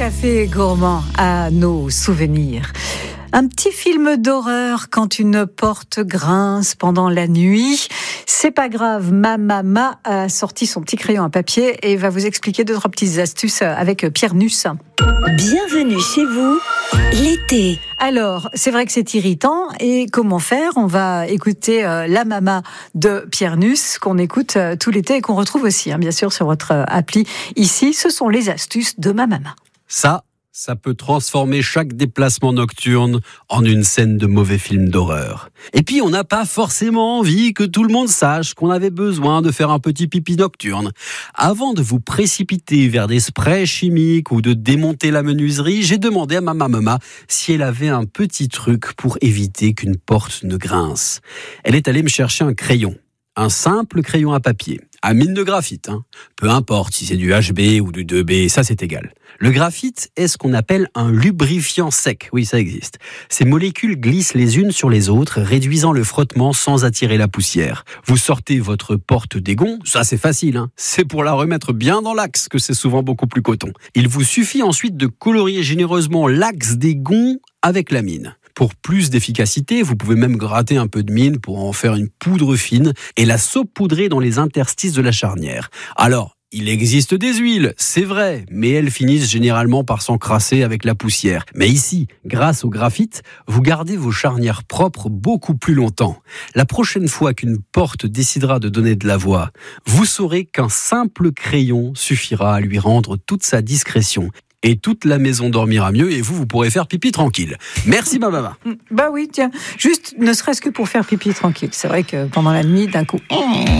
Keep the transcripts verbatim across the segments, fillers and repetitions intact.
café gourmand à nos souvenirs. Un petit film d'horreur quand une porte grince pendant la nuit. C'est pas grave, ma maman a sorti son petit crayon à papier et va vous expliquer deux, trois petites astuces avec Pierre Nuss. Bienvenue chez vous, l'été. Alors, c'est vrai que c'est irritant. Et comment faire ? On va écouter euh, La Mama de Pierre Nuss, qu'on écoute euh, tout l'été et qu'on retrouve aussi, hein, bien sûr, sur votre euh, appli. Ici, ce sont les astuces de ma maman. Ça, ça peut transformer chaque déplacement nocturne en une scène de mauvais film d'horreur. Et puis, on n'a pas forcément envie que tout le monde sache qu'on avait besoin de faire un petit pipi nocturne. Avant de vous précipiter vers des sprays chimiques ou de démonter la menuiserie, j'ai demandé à ma maman si elle avait un petit truc pour éviter qu'une porte ne grince. Elle est allée me chercher un crayon. Un simple crayon à papier, à mine de graphite. Hein. Peu importe si c'est du H B ou du deux B, ça c'est égal. Le graphite est ce qu'on appelle un lubrifiant sec. Oui, ça existe. Ces molécules glissent les unes sur les autres, réduisant le frottement sans attirer la poussière. Vous sortez votre porte d'égon, ça c'est facile. Hein. C'est pour la remettre bien dans l'axe que c'est souvent beaucoup plus coton. Il vous suffit ensuite de colorier généreusement l'axe d'égon avec la mine. Pour plus d'efficacité, vous pouvez même gratter un peu de mine pour en faire une poudre fine et la saupoudrer dans les interstices de la charnière. Alors, il existe des huiles, c'est vrai, mais elles finissent généralement par s'encrasser avec la poussière. Mais ici, grâce au graphite, vous gardez vos charnières propres beaucoup plus longtemps. La prochaine fois qu'une porte décidera de donner de la voix, vous saurez qu'un simple crayon suffira à lui rendre toute sa discrétion. Et toute la maison dormira mieux et vous, vous pourrez faire pipi tranquille. Merci ma maman. Bah oui, tiens, juste ne serait-ce que pour faire pipi tranquille. C'est vrai que pendant la nuit, d'un coup...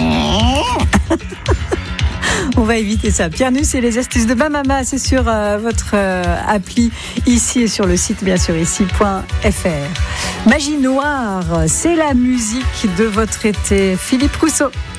On va éviter ça. Pierre Nuss et les astuces de ma maman, c'est sur euh, votre euh, appli ici et sur le site bien sûr ici point f r. Magie Noire, c'est la musique de votre été. Philippe Rousseau.